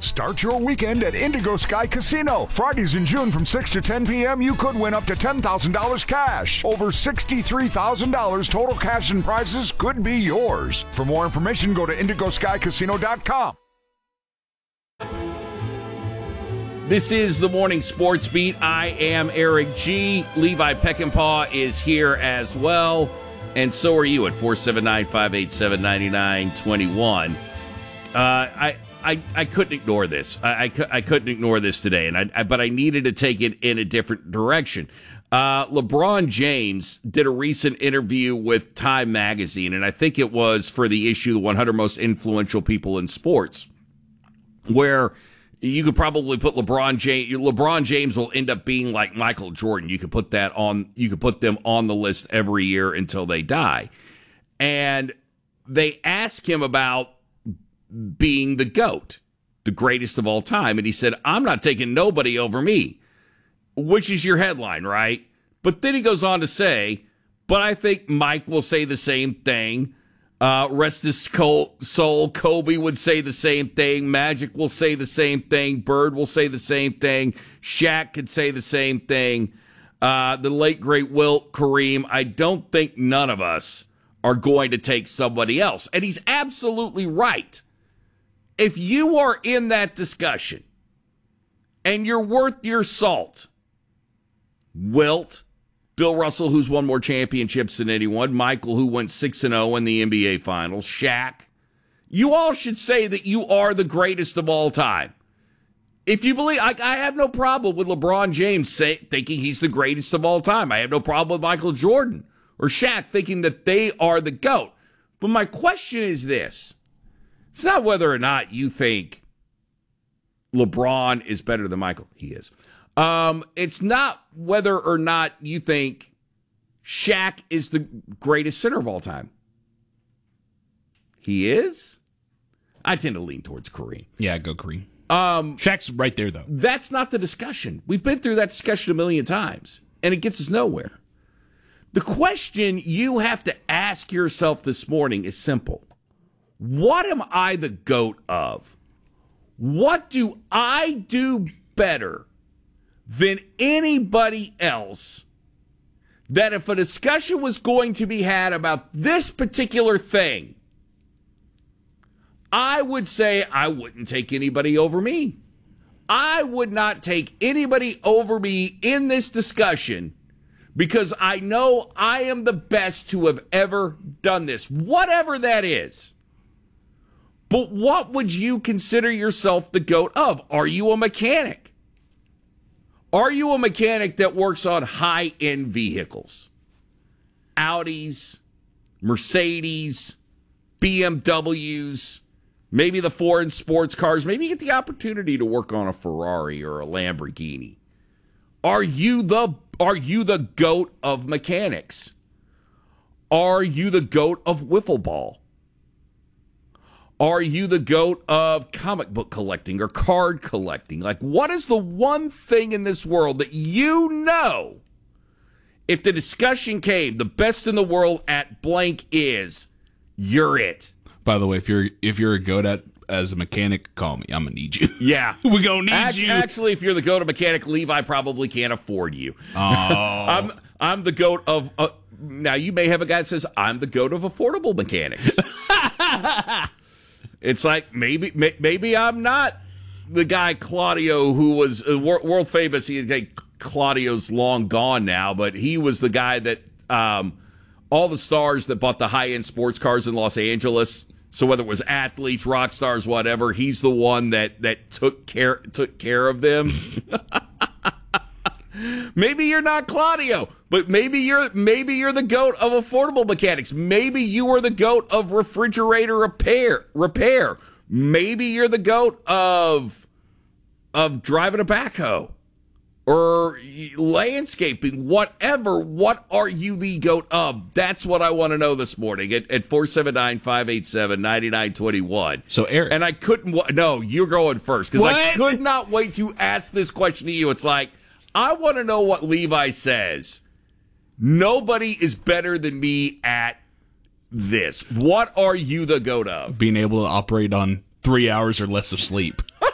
Start your weekend at Indigo Sky Casino. Fridays in June from 6 to 10 p.m., you could win up to $10,000 cash. Over $63,000 total cash and prizes could be yours. For more information, go to IndigoSkyCasino.com. This is the Morning Sports Beat. I am Eric G. Levi Peckinpah is here as well. And so are you at 479-587-9921. I couldn't ignore this. I couldn't ignore this today, but I needed to take it in a different direction. LeBron James did a recent interview with Time Magazine, and I think it was for the issue, the 100 Most Influential People in Sports, where you could probably put LeBron James. LeBron James will end up being like Michael Jordan. You could put them on the list every year until they die. And they ask him about being the GOAT, the greatest of all time. And he said, I'm not taking nobody over me, which is your headline, right? But then he goes on to say, but I think Mike will say the same thing. Rest his soul, Kobe would say the same thing. Magic will say the same thing. Bird will say the same thing. Shaq could say the same thing. The late, great Wilt, Kareem. I don't think none of us are going to take somebody else. And he's absolutely right. If you are in that discussion and you're worth your salt, Wilt, Bill Russell, who's won more championships than anyone, Michael, who went 6-0 in the NBA Finals, Shaq, you all should say that you are the greatest of all time. If you believe, I have no problem with LeBron James thinking he's the greatest of all time. I have no problem with Michael Jordan or Shaq thinking that they are the GOAT. But my question is this. It's not whether or not you think LeBron is better than Michael. He is. It's not whether or not you think Shaq is the greatest center of all time. He is? I tend to lean towards Kareem. Yeah, go Kareem. Shaq's right there, though. That's not the discussion. We've been through that discussion a million times, and it gets us nowhere. The question you have to ask yourself this morning is simple. What am I the GOAT of? What do I do better than anybody else that if a discussion was going to be had about this particular thing, I would say I wouldn't take anybody over me. I would not take anybody over me in this discussion because I know I am the best to have ever done this, whatever that is. But what would you consider yourself the GOAT of? Are you a mechanic? Are you a mechanic that works on high-end vehicles? Audis, Mercedes, BMWs, maybe the foreign sports cars. Maybe you get the opportunity to work on a Ferrari or a Lamborghini. Are you the GOAT of mechanics? Are you the GOAT of wiffle ball? Are you the GOAT of comic book collecting or card collecting? Like, what is the one thing in this world that you know, if the discussion came, the best in the world at blank is, you're it? By the way, if you're a GOAT as a mechanic, call me. I'm going to need you. Yeah. We're going to need you. Actually, if you're the GOAT of mechanic, Levi probably can't afford you. Oh. I'm the GOAT of... now, you may have a guy that says, I'm the GOAT of affordable mechanics. It's like, maybe I'm not the guy Claudio who was world famous. Claudio's long gone now, but he was the guy that all the stars that bought the high-end sports cars in Los Angeles. So whether it was athletes, rock stars, whatever, he's the one that took care of them. Maybe you're not Claudio, but maybe you're the GOAT of affordable mechanics. Maybe you are the GOAT of refrigerator repair. Maybe you're the GOAT of driving a backhoe or landscaping, whatever. What are you the GOAT of? That's what I want to know this morning at 479-587-9921. So, Eric. And I couldn't, no, you're going first because I could not wait to ask this question to you. It's like, I want to know what Levi says. Nobody is better than me at this. What are you the GOAT of? Being able to operate on 3 hours or less of sleep.